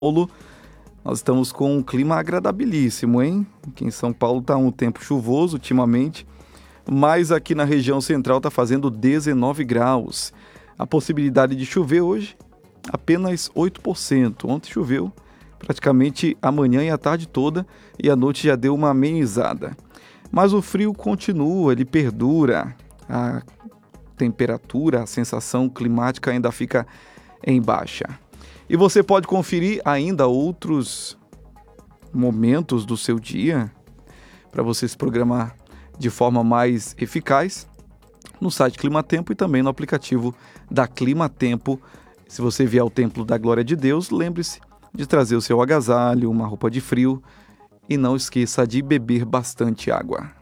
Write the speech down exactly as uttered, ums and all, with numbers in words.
Paulo, nós estamos com um clima agradabilíssimo, hein? Aqui em São Paulo está um tempo chuvoso ultimamente, mas aqui na região central está fazendo dezenove graus. A possibilidade de chover hoje, apenas oito por cento. Ontem choveu praticamente a manhã e a tarde toda e à noite já deu uma amenizada. Mas o frio continua, ele perdura. A temperatura, a sensação climática ainda fica em baixa. E você pode conferir ainda outros momentos do seu dia para você se programar de forma mais eficaz no site Climatempo e também no aplicativo da Climatempo. Se você vier ao Templo da Glória de Deus, lembre-se de trazer o seu agasalho, uma roupa de frio e não esqueça de beber bastante água.